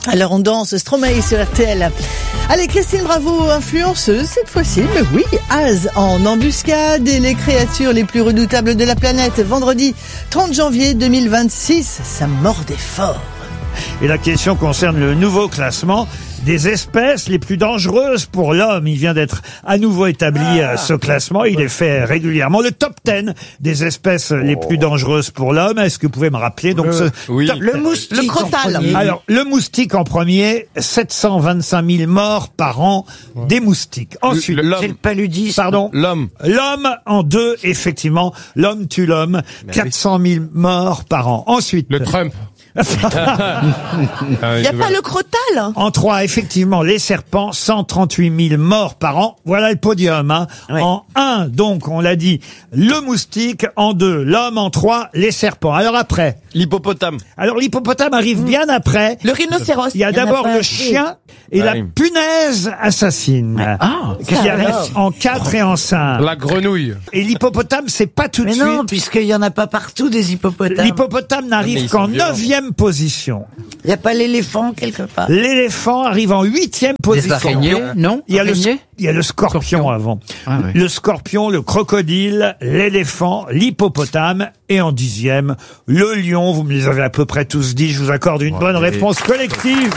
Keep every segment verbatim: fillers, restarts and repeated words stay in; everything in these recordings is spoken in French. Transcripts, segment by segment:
Alors on danse Stromae sur R T L. Allez, Christine Bravo, influenceuse cette fois-ci, mais oui, Az en embuscade et les créatures les plus redoutables de la planète. Vendredi trente janvier deux mille vingt-six, ça mordait fort. Et la question concerne le nouveau classement des espèces les plus dangereuses pour l'homme. Il vient d'être à nouveau établi, ah, ce classement. Il est fait régulièrement. Le top dix des espèces les plus dangereuses pour l'homme. Est-ce que vous pouvez me rappeler donc ce oui. top Le moustique. Le crotal. Alors, le moustique en premier, sept cent vingt-cinq mille morts par an des moustiques. Ensuite, Le- C'est le paludisme. pardon. L'homme. L'homme en deux, effectivement. L'homme tue l'homme. quatre cent mille morts par an. Ensuite. Le Trump. Il n'y a pas le crotal. En trois, effectivement, les serpents, cent trente-huit mille morts par an. Voilà le podium. Hein. Ouais. En un, donc, on l'a dit, le moustique. En deux, l'homme. En trois, les serpents. Alors après, L'hippopotame. alors l'hippopotame arrive bien après. Le rhinocéros. Il y a en d'abord pas le assez. chien et Ah la oui. punaise assassine. Ah, Qui arrive en quatre et en cinq. La grenouille. Et l'hippopotame, c'est pas tout de mais suite. non, puisqu'il y en a pas partout des hippopotames. L'hippopotame Mais n'arrive ils sont qu'en violents. neuvième position. Il n'y a pas l'éléphant quelque part. L'éléphant arrive en huitième position. non Il y a le, Araignée il y a le scorpion, avant. Ah ouais. Le scorpion, le crocodile, l'éléphant, l'hippopotame et en dixième, le lion. Vous me les avez à peu près tous dit. Je vous accorde une bonne réponse collective.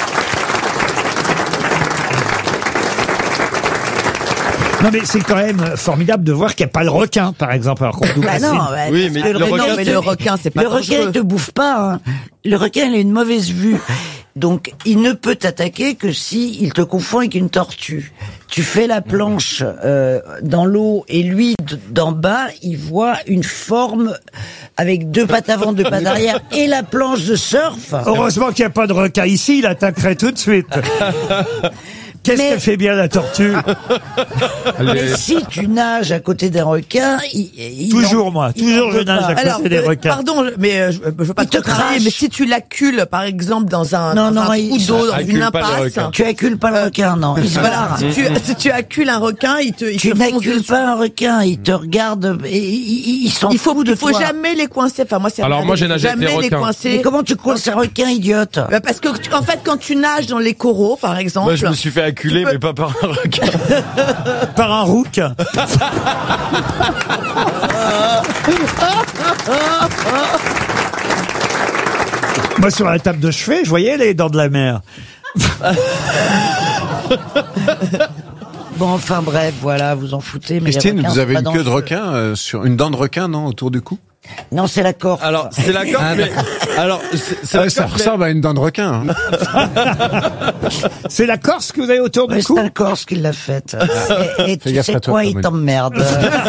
Non mais c'est quand même formidable de voir qu'il n'y a pas le requin, par exemple. Alors qu'on nous Bah non, bah, Oui, parce mais que le requin, non, c'est- le requin, c'est pas Le requin, dangereux. il te bouffe pas. Hein. Le requin, il a une mauvaise vue. Donc, il ne peut t'attaquer que si il te confond avec une tortue. Tu fais la planche euh, dans l'eau et lui, d- d'en bas, il voit une forme avec deux pattes avant, deux pattes arrière et la planche de surf. Heureusement qu'il n'y a pas de requin ici, il attaquerait tout de suite. Qu'est-ce Mais- qu'elle fait bien, la tortue? Mais si tu nages à côté d'un requin, il, il Toujours en- moi, il toujours en je veut nage pas. à côté Alors, des euh, requins. pardon, mais euh, je, je veux pas Il te te cramer, crache. mais si tu l'accules, par exemple, dans un, Non, dans non, un il- trou d'eau, dans accule une pas le impasse, requin. Tu accules pas le requin, non. Il se voilà, barre. si tu, si tu accules un requin, il te, il Tu te fonce n'accules dessus. pas un requin, il te regarde et il, il s'en Il faut, fout de il faut toi. jamais les coincer. Enfin, moi, c'est Alors, moi, j'ai nagé avec jamais les les requins. coincer. Mais comment tu coinces un requin, idiote? Bah, parce que, tu- en fait, quand tu nages dans les coraux, par exemple. Moi, je me suis fait acculer, tu peux- mais pas par un requin. Par un rouquin. Moi, sur la table de chevet, je voyais les dents de la mer. Bon, enfin bref, voilà, vous en foutez. Mais les Christine, requins, vous c'est avez pas une queue de dangereux. requin euh, sur une dent de requin, non, autour du cou? Non, c'est la Corse. Alors, c'est la corde, mais... Alors, c'est c'est Ah, la ça corde, mais- ressemble à une dent de requin. hein. C'est la Corse que vous avez autour du Ouais, cou? c'est un Corse qui l'a faite. Et, et tu gaffe sais à toi, quoi, il Cameron. t'emmerde.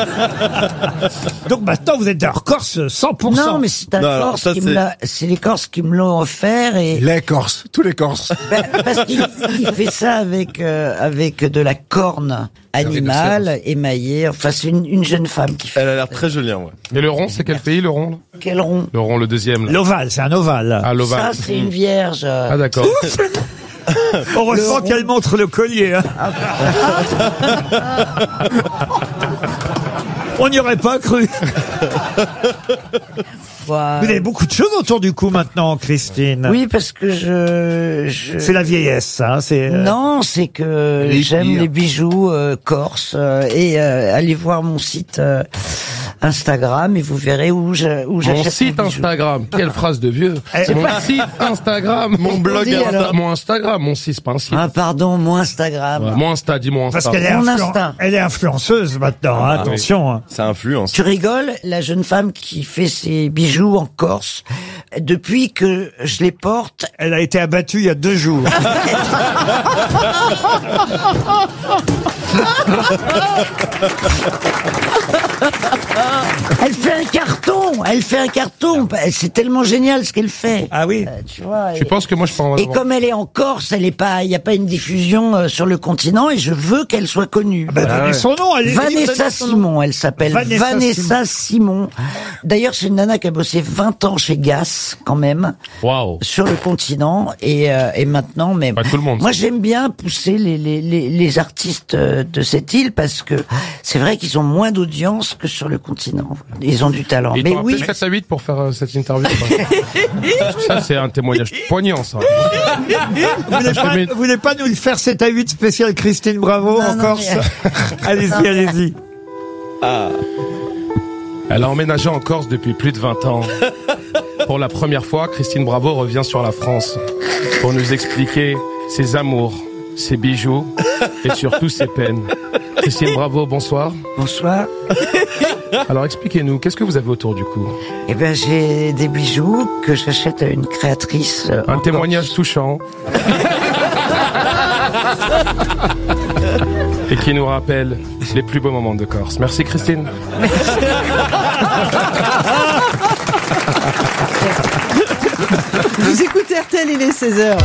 Donc maintenant, vous êtes un Corse cent pour cent. Non, mais c'est un Non, alors, Corse ça, qui c'est- me l'a, c'est les Corses qui me l'ont offert et, Les Corses, tous les Corses. ben, parce qu'il il fait ça avec, euh, avec de la corne animale émaillée. Enfin, c'est une, une jeune femme qui fait. Elle a l'air très jolie, en vrai. Et le rond, c'est quel pays, le rond là Quel rond. Le rond, le deuxième. Là. L'ovale, c'est un ovale. Ah, Ça, l'ovale. c'est une vierge. Ah, d'accord. Heureusement qu'elle montre le collier. hein. On n'y aurait pas cru. Voilà. Vous avez beaucoup de choses autour du cou maintenant, Christine. Oui, parce que je... je... C'est la vieillesse, ça. C'est. euh, Non, c'est que Les j'aime pires. les bijoux euh, corses euh, et euh, allez voir mon site euh, Instagram et vous verrez où je, où Mon j'achète site mes bijoux. Instagram. Quelle phrase de vieux. Eh, Mon site Instagram. Mon blog dit, Insta. alors Mon Instagram, mon site, c'est pas un site. Ah pardon, mon Instagram. Ouais, mon Insta, dis mon Parce Insta. qu'elle est, Mon influen- Insta. elle est influenceuse maintenant. hein, attention. hein. Ça influence. Tu rigoles, la jeune femme qui fait ses bijoux en Corse, depuis que je les porte, Elle a été abattue il y a deux jours. elle fait un carton, elle fait un carton. Bah, c'est tellement génial ce qu'elle fait. Ah oui. Euh, tu vois. Tu et- penses que moi je peux en Et comme elle est en Corse, elle est pas, il n'y a pas une diffusion euh, sur le continent et je veux qu'elle soit connue. Bah, donnez son nom. Allez, Vanessa Simon, elle s'appelle Vanessa Vanessa, Simon. D'ailleurs, c'est une nana qui a bossé vingt ans chez Gas, quand même, Waouh. sur le continent, et, euh, et maintenant, mais Pas tout le monde. moi j'aime bien pousser les, les, les, les artistes euh, de cette île parce que c'est vrai qu'ils ont moins d'audience que sur le continent. continent. Ils ont du talent. Et Mais t'ont appelé oui. sept à huit pour faire euh, cette interview. Ça, c'est un témoignage poignant, ça. Vous voulez Je te pas, mets- vous voulez pas nous le faire sept à huit spécial Christine Bravo Non, en non, Corse? mais- Allez-y, Non, mais- allez-y. Elle a emménagé en Corse depuis plus de vingt ans. Pour la première fois, Christine Bravo revient sur la France pour nous expliquer ses amours, ses bijoux et surtout ses peines. Christine Bravo, bonsoir. Bonsoir. Alors expliquez-nous, qu'est-ce que vous avez autour du cou? Eh ben, j'ai des bijoux que j'achète à une créatrice. euh, Un en témoignage Corse. touchant. Et qui nous rappelle les plus beaux moments de Corse. Merci Christine. Vous écoutez R T L, il est seize heures.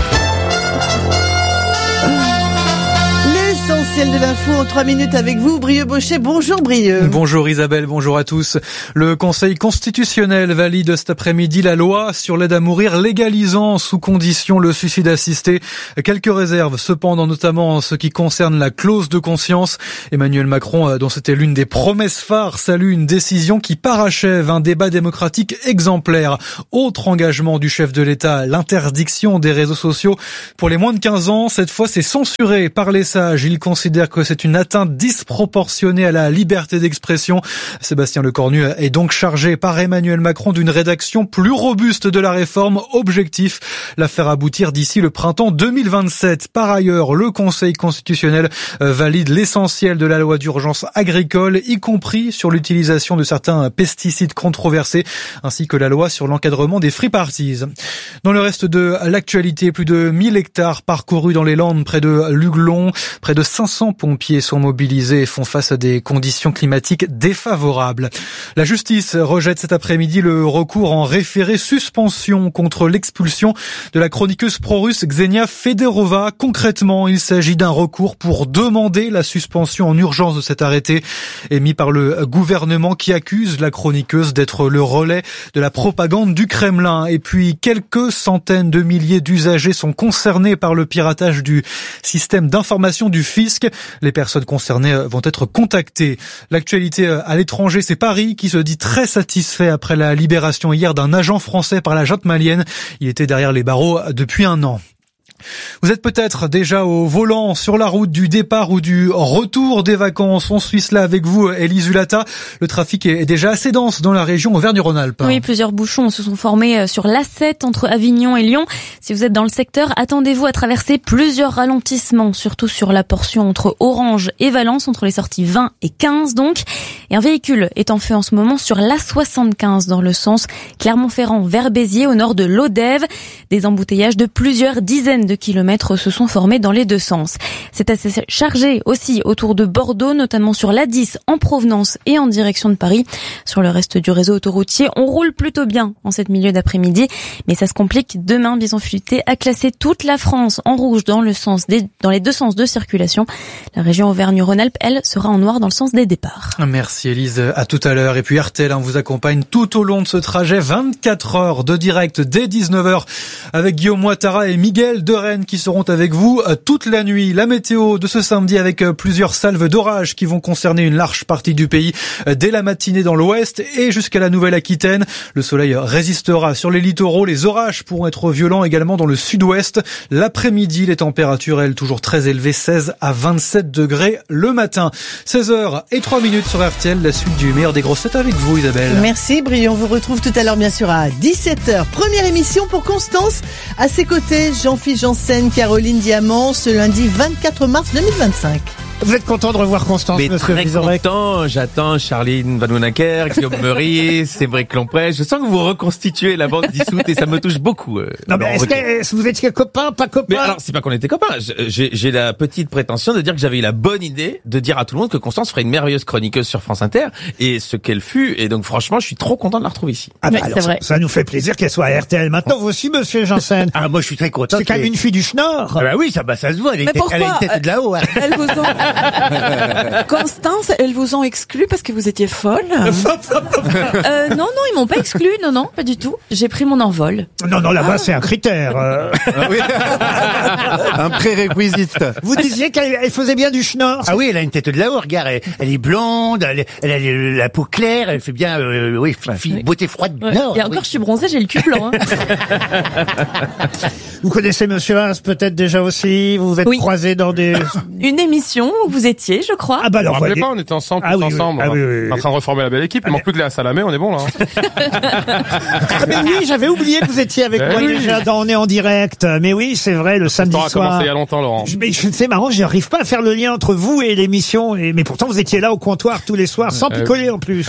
L'essentiel de l'info en trois minutes avec vous, Brieux Bochet. Bonjour Brieux. Bonjour Isabelle, bonjour à tous. Le Conseil constitutionnel valide cet après-midi la loi sur l'aide à mourir légalisant sous condition le suicide assisté. Quelques réserves cependant, notamment en ce qui concerne la clause de conscience. Emmanuel Macron, dont c'était l'une des promesses phares, salue une décision qui parachève un débat démocratique exemplaire. Autre engagement du chef de l'État, l'interdiction des réseaux sociaux pour les moins de quinze ans. Cette fois, c'est censuré par les sages. Il considère que c'est une atteinte disproportionnée à la liberté d'expression. Sébastien Lecornu est donc chargé par Emmanuel Macron d'une rédaction plus robuste de la réforme. Objectif, la faire aboutir d'ici le printemps deux mille vingt-sept. Par ailleurs, le Conseil constitutionnel valide l'essentiel de la loi d'urgence agricole, y compris sur l'utilisation de certains pesticides controversés, ainsi que la loi sur l'encadrement des free parties. Dans le reste de l'actualité, plus de mille hectares parcourus dans les Landes près de Luglon. Près de cinq cents pompiers sont mobilisés et font face à des conditions climatiques défavorables. La justice rejette cet après-midi le recours en référé suspension contre l'expulsion de la chroniqueuse pro-russe Ksenia Federova. Concrètement, il s'agit d'un recours pour demander la suspension en urgence de cet arrêté émis par le gouvernement qui accuse la chroniqueuse d'être le relais de la propagande du Kremlin. Et puis, quelques centaines de milliers d'usagers sont concernés par le piratage du système d'information du fisc. Les personnes concernées vont être contactées. L'actualité à l'étranger, c'est Paris qui se dit très satisfait après la libération hier d'un agent français par la junte malienne. Il était derrière les barreaux depuis un an. Vous êtes peut-être déjà au volant sur la route du départ ou du retour des vacances. On suit cela avec vous, Élise Hulata. Le trafic est déjà assez dense dans la région Auvergne-Rhône-Alpes. Oui, plusieurs bouchons se sont formés sur l'A sept entre Avignon et Lyon. Si vous êtes dans le secteur, attendez-vous à traverser plusieurs ralentissements, surtout sur la portion entre Orange et Valence, entre les sorties vingt et quinze donc. Et un véhicule est en feu en ce moment sur l'A soixante-quinze dans le sens Clermont-Ferrand vers Béziers au nord de l'Odève. Des embouteillages de plusieurs dizaines de kilomètres se sont formés dans les deux sens. C'est assez chargé aussi autour de Bordeaux, notamment sur l'A dix en provenance et en direction de Paris. Sur le reste du réseau autoroutier, on roule plutôt bien en cette milieu d'après-midi, mais ça se complique. Demain, Bison Futé a classé toute la France en rouge dans le sens des, dans les deux sens de circulation. La région Auvergne-Rhône-Alpes, elle, sera en noir dans le sens des départs. Merci Élise, à tout à l'heure. Et puis R T L, on vous accompagne tout au long de ce trajet, vingt-quatre heures de direct dès dix-neuf heures avec Guillaume Ouattara et Miguel de Rennes qui seront avec vous toute la nuit. La météo de ce samedi avec plusieurs salves d'orage qui vont concerner une large partie du pays dès la matinée dans l'ouest et jusqu'à la Nouvelle-Aquitaine. Le soleil résistera sur les littoraux. Les orages pourront être violents également dans le sud-ouest. L'après-midi, les températures, elles, toujours très élevées, seize à vingt-sept degrés le matin. seize heures et trois minutes sur R T L, la suite du meilleur des grosses têtes avec vous, Isabelle. Merci Brieux, on vous retrouve tout à l'heure bien sûr à dix-sept heures. Première émission pour Constance. À ses côtés, Jean-Philippe Janssen, Caroline Diamant, ce lundi vingt-quatre mars deux mille vingt-cinq. Vous êtes content de revoir Constance, Mais monsieur très Vizorek? content, j'attends Charline Vanhoenacker, Guillaume Meurice, Sévric Lomprez. Je sens que vous reconstituez la bande dissoute et ça me touche beaucoup. Euh, Non, mais Laurent est-ce Ruquier. que est-ce que vous étiez copains, pas copains? Mais alors, c'est pas qu'on était copains. Je- J'ai j'ai la petite prétention de dire que j'avais eu la bonne idée de dire à tout le monde que Constance ferait une merveilleuse chroniqueuse sur France Inter et ce qu'elle fut. Et donc, franchement, je suis trop content de la retrouver ici. Ah bah Oui, alors, c'est ça, vrai. ça nous fait plaisir qu'elle soit à R T L. Maintenant, vous aussi, monsieur Janssen. Ah, moi, je suis très content. C'est quand même une fille du Schnorr. Ah bah oui, ça, bah, ça se voit. Elle, Mais était, pourquoi elle a une tête de là-haut. Hein. Elle vous, en- Constance, elles vous ont exclu parce que vous étiez folle? Euh, non, non, ils m'ont pas exclu, non, non, pas du tout. J'ai pris mon envol. Non, non, là-bas, c'est un critère. euh. Un prérequisite. Vous disiez qu'elle elle faisait bien du schnorr. Ah oui, elle a une tête de là-haut, regarde, elle, elle est blonde, elle, elle a le- la peau claire, elle fait bien, euh, oui, fi- fi- Oui. beauté froide du Ouais. Nord. Et encore, oui. je suis bronzée, j'ai le cul blanc. Hein. Vous connaissez Monsieur Haas peut-être déjà aussi. Vous vous êtes Oui. croisés dans des... Une émission où vous étiez, je crois. Ah bah Vous alors, vous rappelez voyez. pas, on était ensemble, Ah tous oui, oui. ensemble. Ah hein. oui, oui, oui. En train de reformer la belle équipe. Il manque plus que Léa Salamé, on est bon là. Hein. Ah, mais oui, j'avais oublié que vous étiez avec Eh moi oui. déjà dans On est en direct. Mais oui, c'est vrai, le samedi Ça aura soir. commencé il y a longtemps, Laurent. Je- Mais je- c'est marrant, j'arrive pas à faire le lien entre vous et l'émission. Et, mais pourtant, vous étiez là au comptoir tous les soirs, sans Euh, picoler en plus.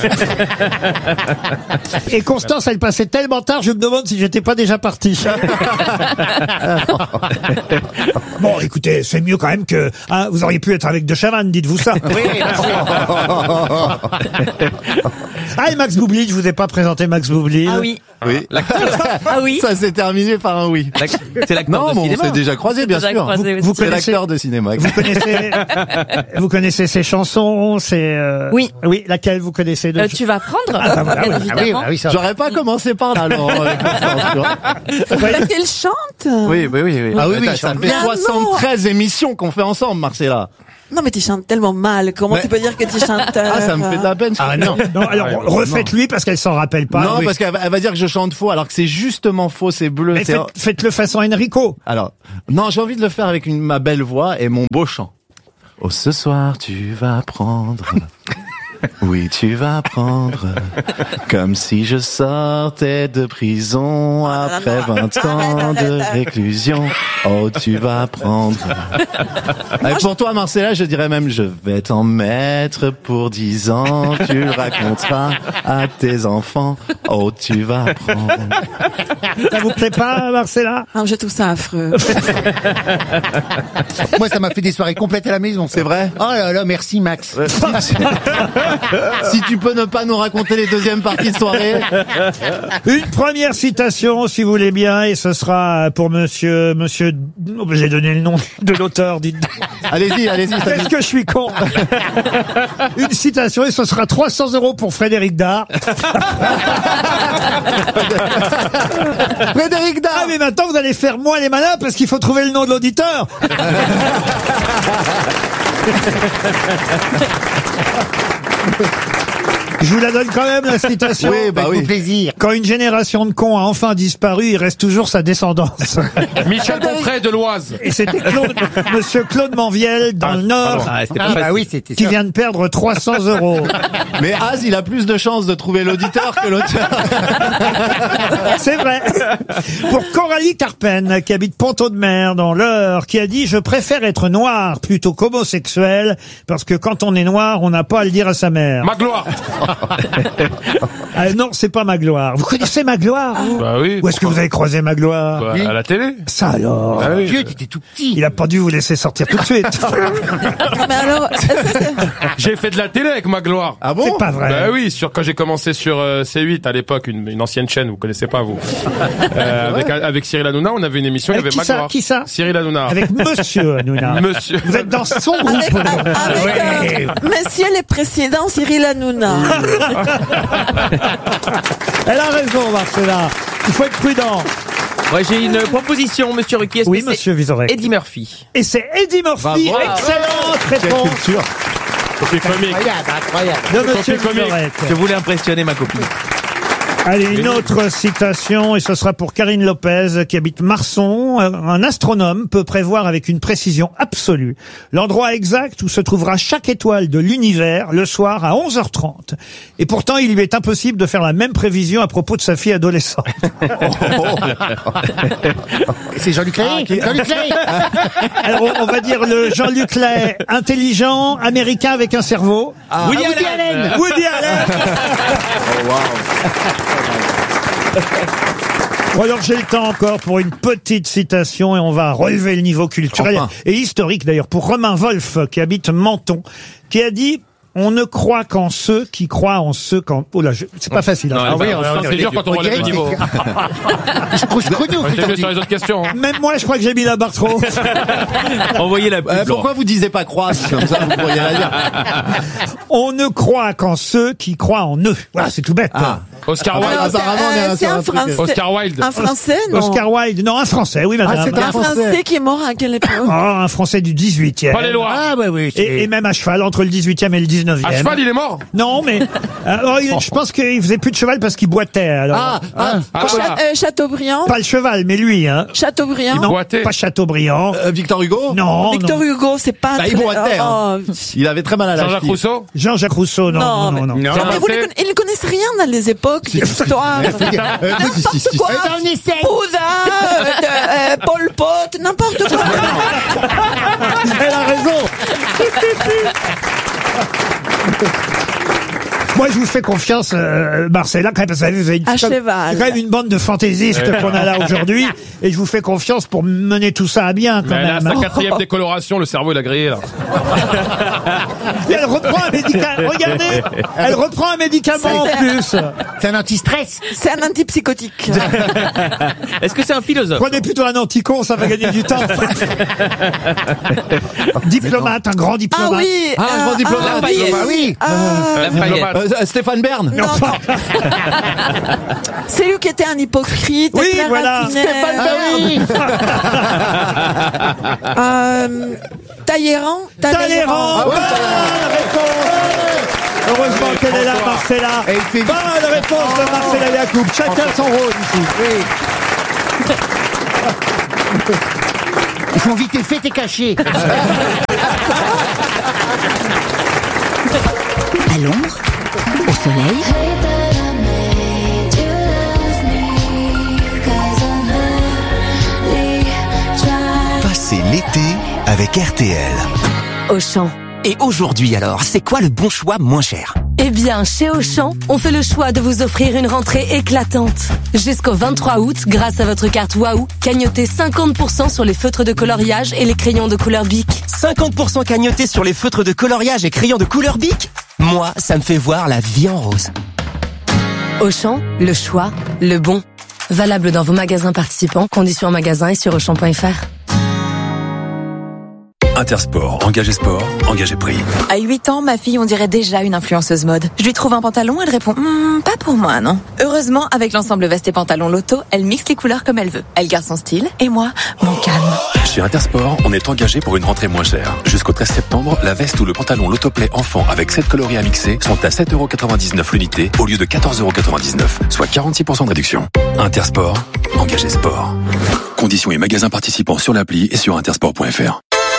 Et Constance, elle passait tellement tard, je me demande si j'étais pas déjà parti. Bon, écoutez, c'est mieux quand même que... Hein, vous auriez pu être avec De Chavannes, dites-vous ça. Ah, et Max Boublil, je vous ai pas présenté Max Boublil. Ah oui. Oui. Ah oui. Ça s'est terminé par un oui. C'est l'acteur Non, de mais on cinéma. s'est déjà croisés, bien Déjà sûr. croisé aussi. Vous C'est connaissez, l'acteur de cinéma. vous connaissez, vous connaissez ses chansons, c'est euh, Oui. oui, laquelle vous connaissez de Euh, tu vas prendre, Ah, bah, voilà, bien oui. Ah oui, évidemment. ah oui, ça. J'aurais pas commencé par là, alors. avec Constance, tu vois. Parce qu'elle chante. Oui, oui, oui. oui. Ah oui, oui, ça il chante fait bien. soixante-treize émissions qu'on fait ensemble, Marcella. Non, mais tu chantes tellement mal. Comment Mais- tu peux dire que tu chantes? Ah, ça me fait de la peine. Ah non. Non, alors Ouais, refaites-lui parce qu'elle s'en rappelle pas. Non, Oui. parce qu'elle va, elle va dire que je chante faux, alors que c'est justement faux, c'est bleu. Mais c'est- faites, faites-le façon Enrico. Alors, non, j'ai envie de le faire avec une, ma belle voix et mon beau chant. Oh, ce soir, tu vas prendre. Oui, tu vas prendre. Comme si je sortais de prison après vingt ans de réclusion. Oh, tu vas prendre. Et pour toi, Marcella, je dirais même, je vais t'en mettre pour dix ans. Tu le raconteras à tes enfants. Oh, tu vas prendre. Ça vous plaît pas, Marcella? Ah, je trouve ça affreux. Moi, ça m'a fait des soirées complètes à la maison. ça. C'est vrai? Oh là là, merci Max. Si tu peux ne pas nous raconter les deuxièmes parties de soirée. Une première citation, si vous voulez bien, et ce sera pour monsieur, monsieur, oh, j'ai donné le nom de l'auteur, dites donc. Allez-y, allez-y. ça Qu'est-ce dit- que je suis con. Une citation, et ce sera trois cents euros pour Frédéric Dard. Frédéric Dard. Ah, mais maintenant, vous allez faire moins les malins parce qu'il faut trouver le nom de l'auditeur. Je vous la donne quand même, la citation. Oui, bah Avec oui. plaisir. Quand une génération de cons a enfin disparu, il reste toujours sa descendance. Michel Onfray de l'Oise. Et c'était Claude, monsieur Claude Manviel, dans Ah, le Nord, Ah, c'était pas Ah facile. bah oui, c'était qui ça. vient de perdre trois cents euros. Mais Az, il a plus de chances de trouver l'auditeur que l'auteur. C'est vrai. Pour Coralie Carpen, qui habite Ponto-de-Mer, dans l'Eure, qui a dit « Je préfère être noir plutôt qu'homosexuel, parce que quand on est noir, on n'a pas à le dire à sa mère. » Magloire. Ah, non, c'est pas Magloire. Vous connaissez Magloire, vous? Bah oui. Où est-ce que vous avez croisé Magloire? Bah, à la télé. Ça alors. Ah oui. Dieu, t'étais tout petit. Il a pas dû vous laisser sortir tout de suite. Mais alors, ça, c'est- J'ai fait de la télé avec Magloire. Ah bon? C'est pas vrai. Bah oui, sur, quand j'ai commencé sur euh, C huit à l'époque, une, une ancienne chaîne, vous connaissez pas vous. Euh, avec, avec Cyril Hanouna, on avait une émission, il y Avec avait qui ça Magloire. Qui ça Cyril Hanouna. Avec Monsieur Hanouna. Monsieur. Vous êtes dans son groupe. avec, avec euh, Monsieur le Président Cyril Hanouna. Elle a raison, Marcella. Il faut être prudent. Ouais, j'ai une proposition, monsieur Ruquier. Est-ce Oui, que c'est monsieur Vizorek. Eddie Murphy. Et c'est Eddie Murphy. Bravo. Excellente Quelle réponse culture. Copie comique. Incroyable, incroyable. de monsieur Copie comique. Vizorek. Je voulais impressionner ma copine. Allez, une autre citation, et ce sera pour Karine Lopez, qui habite Marson. Un astronome peut prévoir avec une précision absolue l'endroit exact où se trouvera chaque étoile de l'univers le soir à onze heures trente. Et pourtant, il lui est impossible de faire la même prévision à propos de sa fille adolescente. C'est Jean-Luc Lahaye. Jean-Luc Lahaye. Alors, on- on va dire le Jean-Luc Lahaye, intelligent, américain avec un cerveau. Woody, Woody Allen. Allen. Woody Allen. Bon, alors j'ai le temps encore pour une petite citation et on va relever le niveau culturel Enfin. et historique d'ailleurs pour Romain Wolf qui habite Menton, qui a dit On ne croit qu'en ceux qui croient en ceux qu'en... Oh là, je... c'est pas facile. Hein. Non, Ah oui, bah, on- on- c'est dur quand on on relève le dirait niveau. Je couche connu. Ouais, J'ai vu sur les autres questions. hein. Même moi, je crois que j'ai mis la barre trop. Envoyez la pub. Euh, Laurent. pourquoi vous disiez pas croire comme ça, vous pourriez la dire. On ne croit qu'en ceux qui croient en eux. Voilà, c'est tout bête. Ah. Oscar Alors, Wilde. c'est apparemment, on est un, un- c'est sur un un truc, français. Oscar Wilde. Un français, non. Oscar Wilde. Non, un Français, oui, madame. Ah, c'est Un français qui est mort à quelle époque? Oh, un Français du dix-huitième. Pas les lois. Ah, ouais, oui. c'est- Et, et même à cheval, entre le dix-huitième et le dix-neuvième. À cheval, il est mort. Non, mais alors, il- je pense qu'il faisait plus de cheval parce qu'il boitait. Alors, Ah, ah, Ah, Cha- voilà. euh, Chateaubriand. pas le cheval, mais lui, hein. Chateaubriand. Non, boitait. pas Chateaubriand. euh, Victor Hugo. Non, Victor non. Hugo, c'est pas. Bah, il très- boitait, oh, Il avait très mal à la Jean-Jacques cheville. Rousseau. Jean-Jacques Rousseau, non, Non, non, mais- non. non. Non. oh. Mais vous Jean ne conna- ils ne connaissent rien dans les époques, des histoires. Euh, si, si, si. Quoi? Eh ben, on essaye. Bouddha, euh, de- euh, Pol Pot, n'importe quoi. Elle a raison. Moi, je vous fais confiance, euh, Marcella, quand même, parce que vous avez, vous avez une, À c'est comme- cheval. c'est quand même une bande de fantaisistes qu'on a là aujourd'hui, et je vous fais confiance pour mener tout ça à bien, quand Mais elle a même. sa quatrième décoloration, le cerveau il a grillé là. Et elle reprend un médicament. Regardez, elle reprend un médicament en C'est- plus. C'est un anti-stress. C'est un antipsychotique. Est-ce que c'est un philosophe? Prenez plutôt un anticon, ça va gagner du temps. Diplomate, un grand Ah diplomate. oui. Ah, un grand diplomate. ah, Lafayette. oui. Ah oui. Ah, Lafayette. Euh, Stéphane Bern. Non, pas- c'est lui qui était un hypocrite. Oui, Claire voilà. Ratinet. Stéphane Bern. Euh, Talleyrand. Talleyrand. Ah ouais, Bonne réponse. Heureusement qu'elle est là, Marcella. Et il fait- Bonne réponse de Marcella Yacoub. Chacun son rôle ici. Ils font vite et fait et caché. À l'ombre, au soleil, Passez l'été avec R T L. Auchan. Et aujourd'hui alors, c'est quoi le bon choix moins cher? Eh bien, chez Auchan, on fait le choix de vous offrir une rentrée éclatante. Jusqu'au vingt-trois août, grâce à votre carte Waouh, cagnotez cinquante pour cent sur les feutres de coloriage et les crayons de couleur Bic. cinquante pour cent cagnoté sur les feutres de coloriage et crayons de couleur Bic? Moi, ça me fait voir la vie en rose. Auchan, le choix, le bon. Valable dans vos magasins participants, conditions en magasin et sur auchan point f r. Intersport, engagé sport, engagé prix. À huit ans, ma fille, on dirait déjà une influenceuse mode. Je lui trouve un pantalon, elle répond Hm, pas pour moi, non. Heureusement, avec l'ensemble veste et pantalon Loto, elle mixe les couleurs comme elle veut. Elle garde son style, et moi, mon calme. Chez Intersport, on est engagé pour une rentrée moins chère. Jusqu'au treize septembre, la veste ou le pantalon Lotoplay enfant avec sept coloris à mixer sont à sept euros quatre-vingt-dix-neuf l'unité au lieu de quatorze euros quatre-vingt-dix-neuf, soit quarante-six pour cent de réduction. Intersport, engagé sport. Conditions et magasins participants sur l'appli et sur intersport point f r.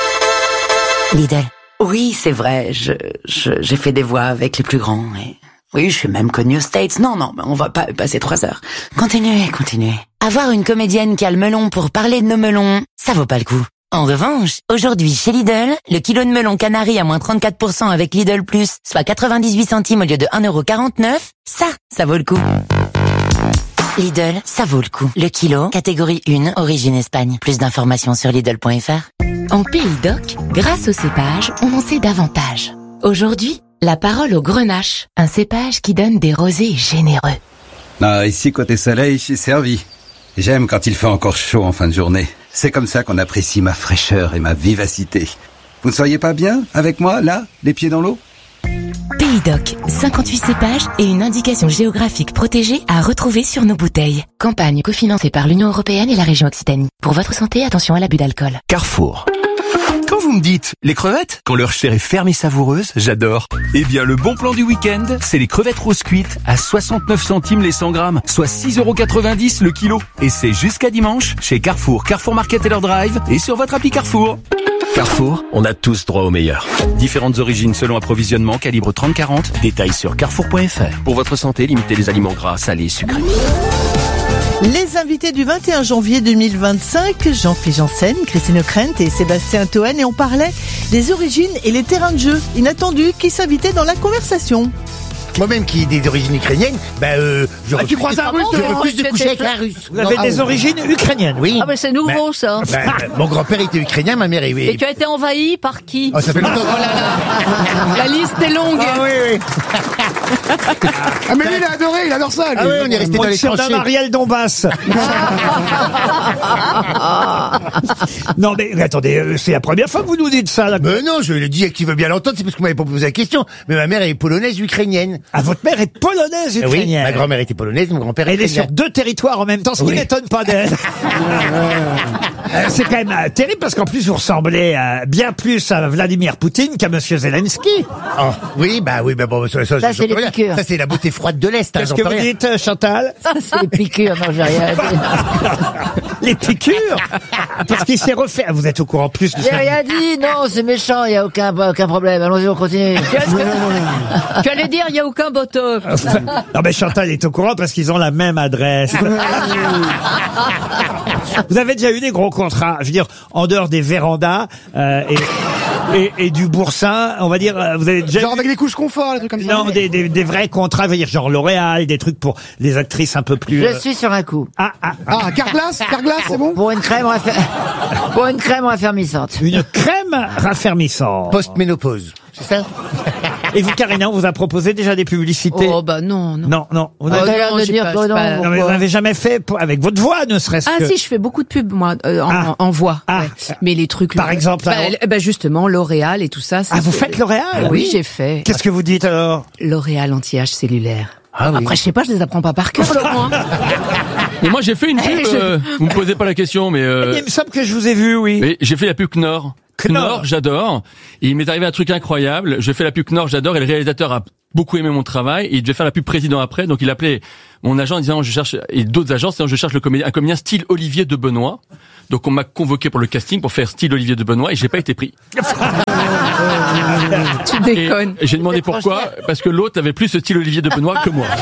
Lidl. Oui, c'est vrai, je, je, j'ai fait des voix avec les plus grands. Et... oui, je suis même connue aux States. Non, non, mais on va pas passer trois heures. Continuez, continuez. Avoir une comédienne qui a le melon pour parler de nos melons, ça vaut pas le coup. En revanche, aujourd'hui, chez Lidl, le kilo de melon canari à moins trente-quatre pour cent avec Lidl Plus, soit quatre-vingt-dix-huit centimes au lieu de un euro quarante-neuf, ça, ça vaut le coup. Lidl, ça vaut le coup. Le kilo, catégorie un, origine Espagne. Plus d'informations sur Lidl point f r. En Pays d'Oc, grâce au cépage, on en sait davantage. Aujourd'hui, la parole au grenache, un cépage qui donne des rosés généreux. Ah, ici, côté soleil, je suis servi. J'aime quand il fait encore chaud en fin de journée. C'est comme ça qu'on apprécie ma fraîcheur et ma vivacité. Vous ne seriez pas bien avec moi, là, les pieds dans l'eau? Pays d'Oc, cinquante-huit cépages et une indication géographique protégée à retrouver sur nos bouteilles. Campagne cofinancée par l'Union européenne et la région Occitanie. Pour votre santé, attention à l'abus d'alcool. Carrefour. Quand vous me dites les crevettes, quand leur chair est ferme et savoureuse, j'adore. Eh bien, le bon plan du week-end, c'est les crevettes roses cuites à soixante-neuf centimes les cent grammes, soit six euros quatre-vingt-dix le kilo. Et c'est jusqu'à dimanche chez Carrefour, Carrefour Market et leur drive et sur votre appli Carrefour. Carrefour, on a tous droit au meilleur. Différentes origines selon approvisionnement, calibre trente quarante. Détails sur carrefour point f r. Pour votre santé, limitez les aliments gras, salés, sucrés. Les invités du vingt et un janvier deux mille vingt-cinq, Jean-Philippe Janssen, Christine O'Krent et Sébastien Toen, et on parlait des origines et les terrains de jeu inattendus qui s'invitaient dans la conversation. Moi-même qui ai des origines ukrainiennes, bah euh, je Ah, tu croises un Russe, je euh, refuse de tu- coucher tu- avec un Russe. Vous avez Non, des ah, origines ukrainiennes. Oui. Ah, mais c'est nouveau, Bah, ça. bah, mon grand-père était ukrainien, ma mère est... Et tu as été envahi par qui? Oh, ça fait longtemps. Oh là là. La liste est longue. Ah oui, oui. Ah, mais lui, il a adoré, il adore ça. Ah oui, on est resté dans On les surnomme tranchées. Ariel Dombas. Non mais attendez, euh, c'est la première fois que vous nous dites ça. Là. Mais non, je l'ai dit à qui veut bien l'entendre, c'est parce que vous m'avez pas posé la question. Mais ma mère est polonaise ukrainienne. Ah, votre mère est polonaise Eh oui, ukrainienne. ma grand-mère était polonaise, mon grand-père Elle est ukrainien. sur deux territoires en même temps, ce qui Oui. m'étonne pas d'elle. Euh, C'est quand même euh, terrible parce qu'en plus vous ressemblez euh, bien plus à Vladimir Poutine qu'à Monsieur Zelensky. Oh, oui, bah oui, bah bon, ça, ça, Ça, je- c'est je peux les rien. piqûres. Ça, c'est la beauté froide de l'Est. hein, Qu'est-ce j'en que peux vous rien. dites, euh, Chantal? Ça, c'est les piqûres. Non, j'ai rien dit. Les piqûres? Parce qu'il s'est refait. Vous êtes au courant plus de J'ai ça. rien dit. Non, c'est méchant. Il y a aucun, aucun problème. Allons-y, on continue. Tu allais dire, il n'y a aucun botox. Non mais Chantal est au courant parce qu'ils ont la même adresse. Vous avez déjà eu des gros contrats, je veux dire, en dehors des vérandas euh, et, et, et du boursin, on va dire, euh, vous avez déjà Genre eu- avec des couches confort, des trucs comme ça. non, des, des, des vrais contrats, je veux dire, genre L'Oréal, des trucs pour les actrices un peu plus... Je euh, suis sur un coup. Ah, ah, Ah, Carglass, Carglass, c'est bon? Pour une crème raffer- pour une crème raffermissante. une crème raffermissante. Post-ménopause. C'est ça? Et vous, Karina, on vous a proposé déjà des publicités? Oh, bah non, non. Non, non. Vous Ah, n'avez- T'as l'air non, de j'ai dire pas- que j'ai non. pas- non, mais vous n'avez jamais fait pour- avec votre voix, ne serait-ce Ah que... si, je fais beaucoup de pubs moi euh, en, Ah. en voix. Ah. ouais. Mais les trucs. Par là- exemple, bah, alors eh ben justement L'Oréal et tout ça. c'est- Ah, vous faites L'Oréal? Oui, j'ai fait. Qu'est-ce que vous dites alors? L'Oréal anti-âge cellulaire. Ah oui. Après, je sais pas, je les apprends pas par cœur, Laurent. hein. Mais moi j'ai fait une pub, Eh, je- euh, vous me posez pas la question, mais euh, Il me semble que je vous ai vu, oui. mais j'ai fait la pub Knorr. Knorr. j'adore. Et il m'est arrivé un truc incroyable. Je fais la pub Knorr, j'adore, et le réalisateur a beaucoup aimé mon travail. Et il devait faire la pub président après, donc il appelait mon agent en disant je cherche, et d'autres agents, disant je cherche le comédien, un comédien style Olivier de Benoît. Donc on m'a convoqué pour le casting pour faire style Olivier de Benoît et j'ai pas été pris. Tu déconnes. Et j'ai demandé pourquoi, parce que l'autre avait plus ce style Olivier de Benoît que moi.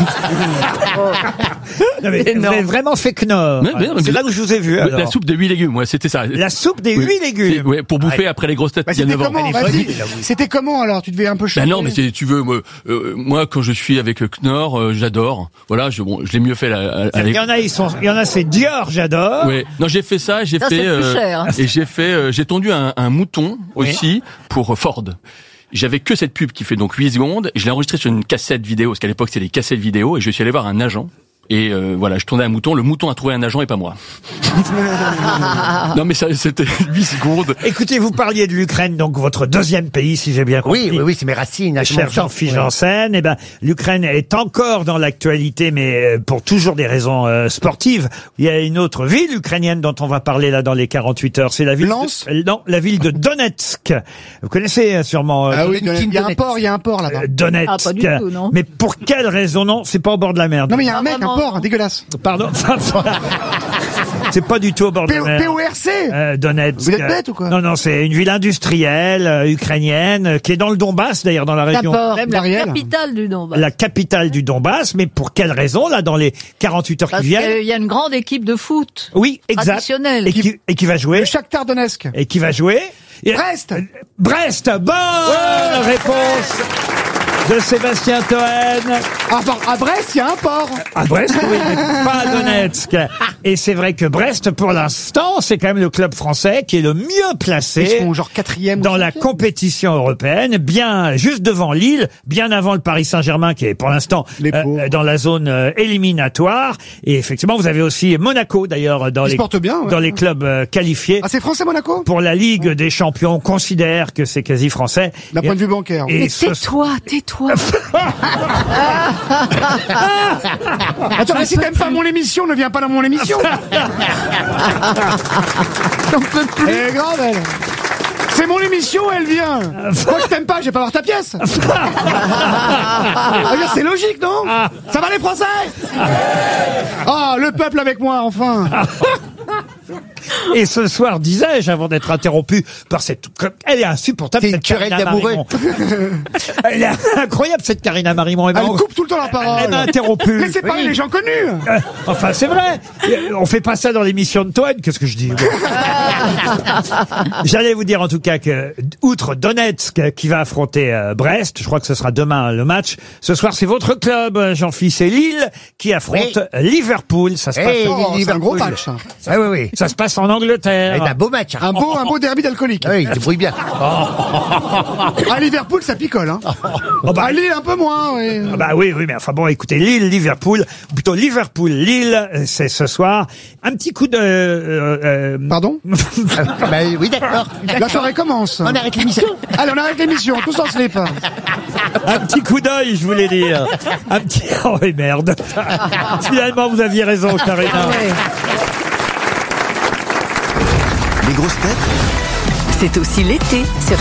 Non, mais vous avez vraiment fait Knorr. Mais- mais non, mais C'est là où je vous ai vu. Oui, alors. la soupe de huit légumes, ouais, c'était ça. La soupe des Oui. huit légumes. C'est- Ouais, pour bouffer après les grosses têtes Bah, il y a c'était neuf ans. comment, Elle est vas-y. bonne, là, oui. C'était comment alors? Tu devais un peu Ben changer. non, mais si tu veux, moi, euh, moi quand je suis avec Knorr, euh, j'adore. Voilà, je, bon, je l'ai mieux fait à, à, à Il y en a, ils sont, il y en a, c'est Dior, j'adore. Ouais. Non, j'ai fait ça, j'ai Ça, fait c'est plus cher, hein. et j'ai fait, euh, j'ai tondu un, un mouton aussi pour Ford. J'avais que cette pub qui fait donc huit secondes. Je l'ai enregistré sur une cassette vidéo, parce qu'à l'époque c'était des cassettes vidéo, et je suis allé voir un agent. Et euh, voilà, je tournais un mouton. Le mouton a trouvé un agent et pas moi. Non, mais ça, c'était huit secondes. Écoutez, vous parliez de l'Ukraine, donc votre deuxième pays, si j'ai bien compris. Oui, oui, oui, c'est mes racines. hein, Cher mon sang. Jean-Philippe Janssen, eh ben, l'Ukraine est encore dans l'actualité, mais euh, pour toujours des raisons euh, sportives. Il y a une autre ville ukrainienne dont on va parler là dans les quarante-huit heures. C'est la ville Lens de, euh, non, la ville de Donetsk. Vous connaissez euh, sûrement euh, Ah oui, Donetsk. il y a un port, il y a un port là-bas. euh, Donetsk. Ah, pas du tout, non. Mais pour quelle raison? Non, c'est pas au bord de la mer. Non mais il y a un Ah, mec, un vraiment. port, dégueulasse. Pardon. C'est pas du tout au bord de P la O mer. P O R C. Euh, Donetsk. Vous êtes bête ou quoi? Non, non, c'est une ville industrielle euh, ukrainienne euh, qui est dans le Donbass, d'ailleurs, dans la région. D'accord. Même La la capitale du Donbass. La capitale du Donbass, mais pour quelle raison, là, dans les quarante-huit heures Parce qui viennent? qu'il y a une grande équipe de foot. Oui, exact. Traditionnelle. Et qui, et qui va jouer? Le Shakhtar Donetsk. Et qui va jouer? Et- Brest. Brest! Bonne réponse de Sébastien Toen. Ah, par- à Brest, il y a un port. À Brest, oui, mais pas à Donetsk. Et c'est vrai que Brest, pour l'instant, c'est quand même le club français qui est le mieux Ils placé sont genre quatrième. ou dans la cinquième. compétition européenne, bien juste devant Lille, bien avant le Paris Saint-Germain qui est pour l'instant Les euh, pauvres. dans la zone euh, éliminatoire. Et effectivement, vous avez aussi Monaco d'ailleurs dans Ils se les portent bien, ouais. dans les clubs euh, qualifiés. Ah, c'est français Monaco? Pour la Ligue des Champions, on considère que c'est quasi français. D'un Et- point de vue bancaire. et Mais ce- tais-toi, tais-toi. Attends, mais si t'aimes pas mon émission, ne viens pas dans mon émission. J'en peux plus. Elle est grave, elle. C'est mon émission, elle vient. Moi, je t'aime pas, je vais pas voir ta pièce. Ah, bien, c'est logique, non? Ça va les Français? Ah, le peuple avec moi, enfin. Et ce soir, disais-je, avant d'être interrompu par cette... Elle est insupportable, cette Karina Marimont. Elle est incroyable, cette Karina Marimont. Elle coupe tout le temps la parole. Elle m'a interrompu. Laissez parler Oui. les gens connus. Euh, enfin, c'est vrai. On fait pas ça dans l'émission de Toen. Qu'est-ce que je dis? J'allais vous dire en tout cas que, outre Donetsk qui va affronter euh, Brest, je crois que ce sera demain le match. Ce soir, c'est votre club, Jean-Philippe, c'est Lille qui affronte Oui. Liverpool. Ça se passe. Hey, en- c'est un gros match. hein. Ah oui, oui. Ça se passe en Angleterre. C'est un beau match. hein. Un beau, un beau derby d'alcoolique. Ah oui, il débrouille bien. À Liverpool, ça picole. Hein. Oh, bah, À Lille, un peu moins. Oui. Ah bah oui, oui, mais enfin bon, écoutez, Lille, Liverpool, ou plutôt Liverpool, Lille, euh, c'est ce soir. Un petit coup de... Euh, euh, Pardon Bah oui, d'accord. La soirée commence. On arrête l'émission. Allez, on arrête l'émission, tous en slip. un petit coup d'œil, je voulais dire. Un petit... Oh oui, merde. Finalement, vous aviez raison, Karina. Les grosses têtes, c'est aussi l'été sur